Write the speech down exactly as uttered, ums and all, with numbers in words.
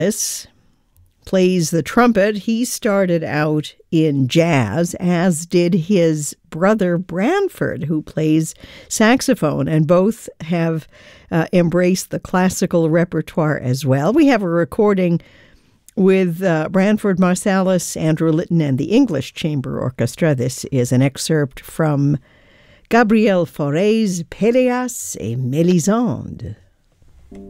Marsalis plays the trumpet. He started out in jazz, as did his brother Branford, who plays saxophone, and both have uh, embraced the classical repertoire as well. We have a recording with uh, Branford Marsalis, Andrew Litton, and the English Chamber Orchestra. This is an excerpt from Gabriel Fauré's Péléas et Mélisande.